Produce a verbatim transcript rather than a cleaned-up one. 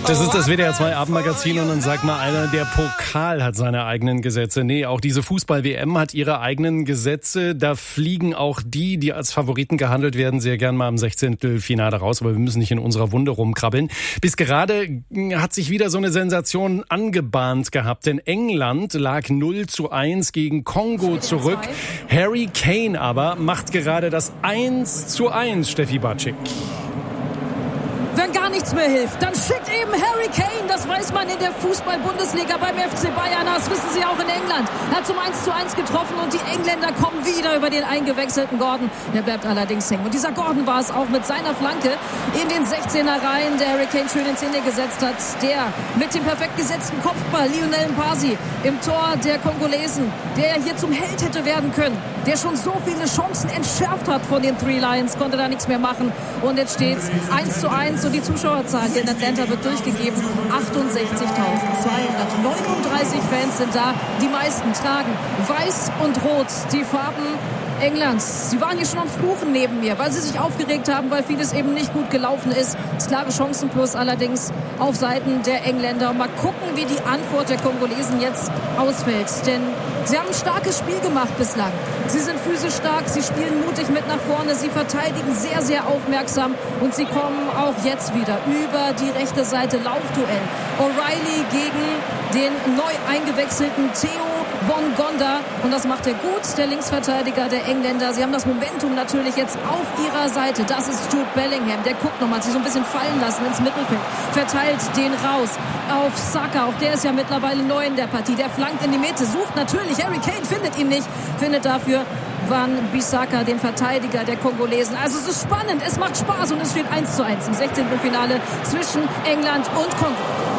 Das ist das W D R zwei Abendmagazin und dann sagt mal einer, der Pokal hat seine eigenen Gesetze. Nee, auch diese Fußball-W M hat ihre eigenen Gesetze. Da fliegen auch die, die als Favoriten gehandelt werden, sehr gern mal im Sechzehntelfinale raus. Aber wir müssen nicht in unserer Wunde rumkrabbeln. Bis gerade hat sich wieder so eine Sensation angebahnt gehabt. Denn England lag null zu eins gegen Kongo zurück. Harry Kane aber macht gerade das eins zu eins, Steffi Batschik. Wenn gar nichts mehr hilft, dann schickt eben Harry Kane, das weiß man in der Fußball-Bundesliga beim F C Bayern, das wissen sie auch in England. Er hat zum eins zu eins getroffen und die Engländer kommen wieder über den eingewechselten Gordon. Der bleibt allerdings hängen. Und dieser Gordon war es auch mit seiner Flanke in den sechzehner Reihen, der Harry Kane schön in Szene gesetzt hat. Der mit dem perfekt gesetzten Kopfball, Lionel Mpasi, im Tor der Kongolesen, der hier zum Held hätte werden können, der schon so viele Chancen entschärft hat von den Three Lions, konnte da nichts mehr machen. Und jetzt steht's eins zu eins. Und die Zuschauerzahl hier in Atlanta wird durchgegeben. achtundsechzigtausendzweihundertneununddreißig Fans sind da. Die meisten tragen weiß und rot, die Farben Englands. Sie waren hier schon am Fluchen neben mir, weil sie sich aufgeregt haben, weil vieles eben nicht gut gelaufen ist. Das klare Chancenplus allerdings auf Seiten der Engländer. Und mal gucken, wie die Antwort der Kongolesen jetzt ausfällt. Denn sie haben ein starkes Spiel gemacht bislang. Sie sind physisch stark, sie spielen mutig mit nach vorne, sie verteidigen sehr, sehr aufmerksam und sie kommen auch jetzt wieder über die rechte Seite. Laufduell. O'Reilly gegen den neu eingewechselten Theo Bongonda. Und das macht er gut, der Linksverteidiger der Engländer. Sie haben das Momentum natürlich jetzt auf ihrer Seite. Das ist Jude Bellingham. Der guckt nochmal, hat sich so ein bisschen fallen lassen ins Mittelfeld. Verteilt den raus auf Saka. Auch der ist ja mittlerweile neu in der Partie. Der flankt in die Mitte, sucht natürlich Harry Kane, findet ihn nicht. Findet dafür Wan-Bissaka, den Verteidiger der Kongolesen. Also es ist spannend, es macht Spaß und es steht eins zu eins im Sechzehntelfinale zwischen England und Kongo.